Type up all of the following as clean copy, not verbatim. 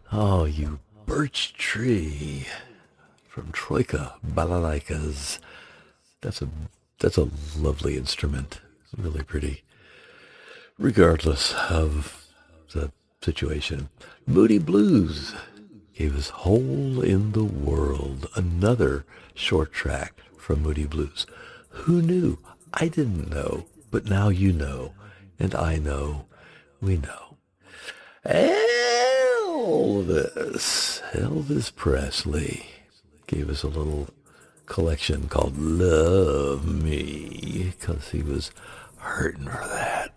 Oh, you birch tree from Troika Balalaikas. That's a that's a lovely instrument. It's really pretty, regardless of the situation. Moody Blues gave us Hole in the World, another short track from Moody Blues. Who knew? I didn't know, but now you know, and I know, we know. Elvis Presley gave us a little collection called Love Me, because he was hurting for that.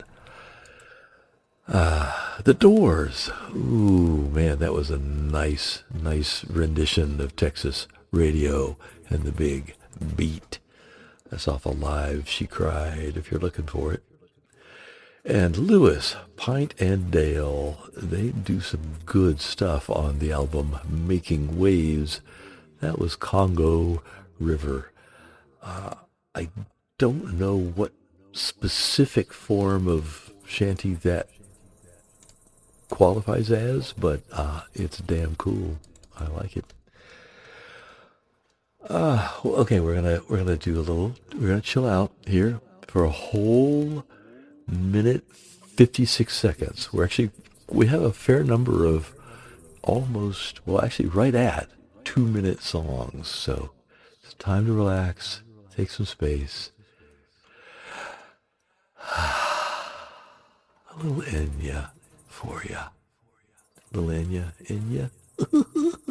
The Doors. Ooh, man, that was a nice rendition of Texas radio and the big beat. That's off of Live She Cried, if you're looking for it. And Lewis, Pint and Dale, they do some good stuff on the album Making Waves. That was Congo River. I don't know what specific form of shanty that qualifies as, but it's damn cool. I like it. Okay, we're gonna do a little. We're gonna chill out here for a whole minute 56 seconds. We have a fair number of almost, well, actually right at 2 minute songs. So it's time to relax, take some space. A little Enya for ya. Little Enya in ya.